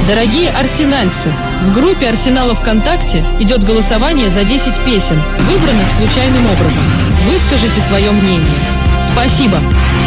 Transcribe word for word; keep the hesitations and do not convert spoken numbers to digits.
Дорогие арсенальцы, в группе Арсенала ВКонтакте идет голосование за десять песен, выбранных случайным образом. Выскажите свое мнение. Спасибо!